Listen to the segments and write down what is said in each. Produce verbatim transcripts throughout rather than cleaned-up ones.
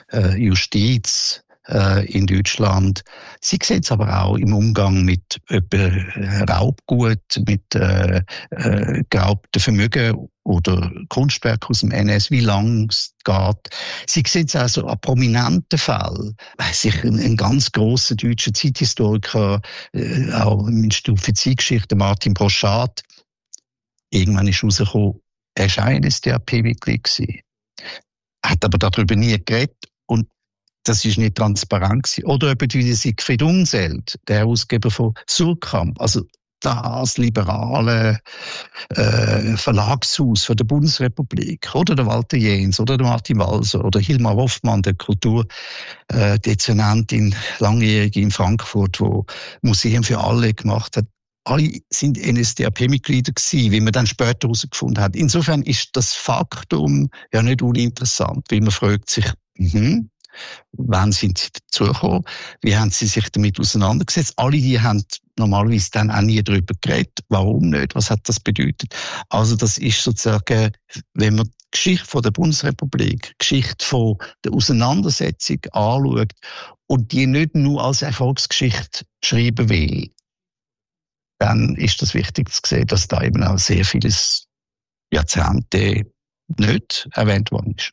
äh, Justiz äh, in Deutschland. Sie sehen es aber auch im Umgang mit äh, Raubgut, mit äh, äh, geraubten Vermögen oder Kunstwerk aus dem N S, wie lang es geht. Sie sehen es also an prominenten Fällen. Weiss ich, ein, ein ganz grosser deutscher Zeithistoriker, äh, auch in Stufe Zeitgeschichte, Martin Broschat, irgendwann ist rausgekommen, er war ein N S D A P-Mitglied gewesen. Hat aber darüber nie geredet und das ist nicht transparent gewesen. Oder jemand wie Siegfried Unseld, der Ausgeber von Surkamp, also das liberale äh, Verlagshaus von der Bundesrepublik, oder der Walter Jens, oder der Martin Walser, oder Hilmar Hoffmann, der Kulturdezernentin, langjährig in Frankfurt, wo Museum für alle gemacht hat. Alle sind N S D A P-Mitglieder gewesen, wie man dann später herausgefunden hat. Insofern ist das Faktum ja nicht uninteressant, weil man fragt sich, mhm, wann sind sie dazugekommen? Wie haben sie sich damit auseinandergesetzt? Alle die haben normalerweise dann auch nie darüber geredet. Warum nicht? Was hat das bedeutet? Also das ist sozusagen, wenn man die Geschichte von der Bundesrepublik, die Geschichte von der Auseinandersetzung anschaut und die nicht nur als Erfolgsgeschichte schreiben will, dann ist das wichtig zu sehen, dass da eben auch sehr vieles Jahrzehnte nicht erwähnt worden ist.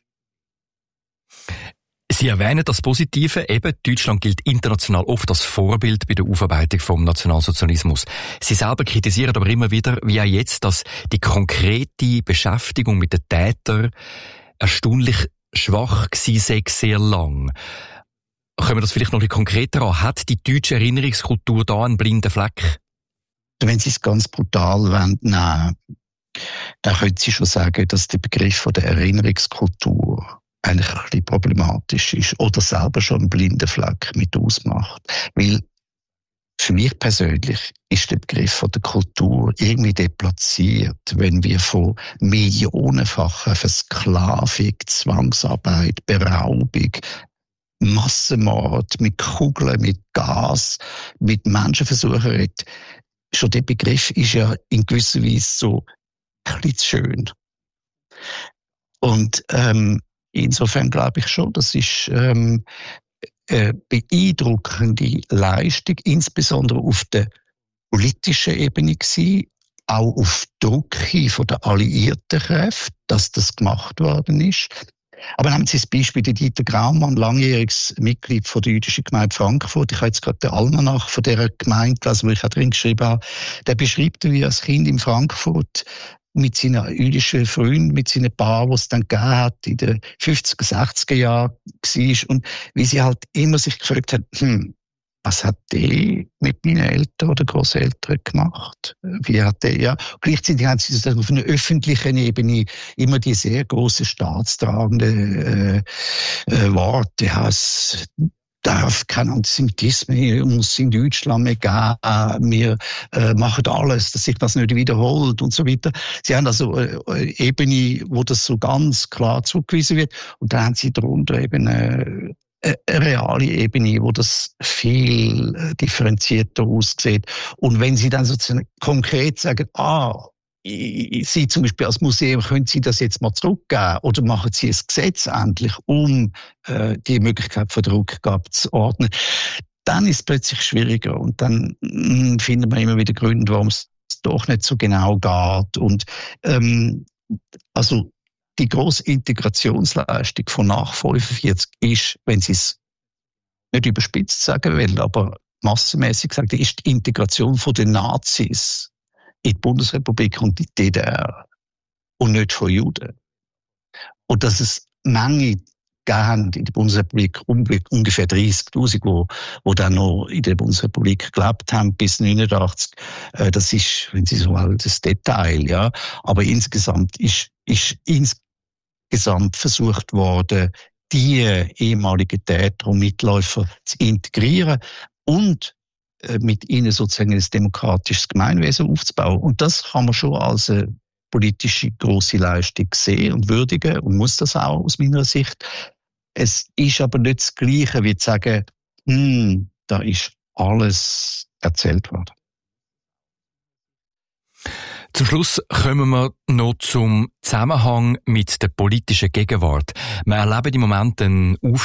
Sie erwähnen das Positive, eben Deutschland gilt international oft als Vorbild bei der Aufarbeitung vom Nationalsozialismus. Sie selber kritisieren aber immer wieder, wie auch jetzt, dass die konkrete Beschäftigung mit den Tätern erstaunlich schwach gewesen sei, sehr lang. Können wir das vielleicht noch ein bisschen konkreter an? Hat die deutsche Erinnerungskultur da einen blinden Fleck? Wenn Sie es ganz brutal nehmen wollen, dann können Sie schon sagen, dass der Begriff von der Erinnerungskultur eigentlich ein bisschen problematisch ist oder selber schon einen blinden Fleck mit ausmacht. Weil für mich persönlich ist der Begriff von der Kultur irgendwie deplatziert, wenn wir von millionenfacher Versklavung, Zwangsarbeit, Beraubung, Massenmord mit Kugeln, mit Gas, mit Menschenversuchen reden. Schon der Begriff ist ja in gewisser Weise so ein bisschen schön. Und ähm, insofern glaube ich schon, das ist ähm, eine beeindruckende Leistung, insbesondere auf der politischen Ebene gewesen, auch auf Druck hin von den alliierten Kräften, dass das gemacht worden ist. Aber nehmen Sie das Beispiel der Dieter Graumann, langjähriges Mitglied von der jüdischen Gemeinde Frankfurt. Ich habe jetzt gerade den Almanach von dieser Gemeinde gelesen, wo ich auch drin geschrieben habe. Der beschreibt, wie er als Kind in Frankfurt mit seinen jüdischen Freunden, mit seinen Paar, die es dann gegeben hat, in den fünfziger, sechziger Jahren war. Und wie sie halt immer sich gefragt hat, hm, was hat der mit meinen Eltern oder Grosseltern gemacht? Wie hat der, ja. Gleichzeitig haben sie das auf einer öffentlichen Ebene immer die sehr grossen staatstragenden äh, äh, Worte. Ja, es darf kein Antisemitismus in Deutschland mehr geben. Wir äh, machen alles, dass sich das nicht wiederholt und so weiter. Sie haben also eine Ebene, wo das so ganz klar zugewiesen wird. Und dann haben sie darunter eben eine, eine reale Ebene, wo das viel differenzierter aussieht. Und wenn Sie dann sozusagen konkret sagen, ah, Sie zum Beispiel als Museum, können Sie das jetzt mal zurückgeben oder machen Sie ein Gesetz endlich, um äh, die Möglichkeit von der Rückgabe zu ordnen, dann ist es plötzlich schwieriger und dann mh, findet man immer wieder Gründe, warum es doch nicht so genau geht. Und ähm, also die grosse Integrationsleistung von nach fünfundvierzig ist, wenn Sie es nicht überspitzt sagen will, aber massenmäßig sagen, ist die Integration von den Nazis in die Bundesrepublik und die D D R und nicht von Juden. Und dass es Menge gegeben in der Bundesrepublik, ungefähr dreißigtausend, wo, wo dann noch in der Bundesrepublik gelebt haben bis neunundachtzig. Äh, das ist, wenn Sie so wollen, das Detail, ja. Aber insgesamt ist, ist insgesamt versucht worden, die ehemaligen Täter und Mitläufer zu integrieren und mit ihnen sozusagen ein demokratisches Gemeinwesen aufzubauen. Und das kann man schon als eine politische grosse Leistung sehen und würdigen und muss das auch aus meiner Sicht. Es ist aber nicht das Gleiche, wie zu sagen, hm, da ist alles erzählt worden. Zum Schluss kommen wir noch zum Zusammenhang mit der politischen Gegenwart. Wir erleben im Moment einen Aufstieg